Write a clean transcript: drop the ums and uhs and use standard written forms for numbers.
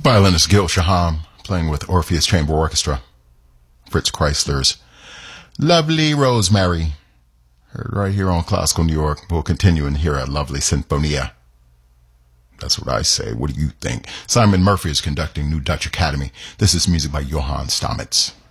Violinist Gil Shaham playing with Orpheus Chamber Orchestra. Fritz Kreisler's Lovely Rosemary. Heard right here on Classical New York. We'll continue in here at Lovely Sinfonia. That's what I say. What do you think? Simon Murphy is conducting New Dutch Academy. This is music by Johann Stamitz.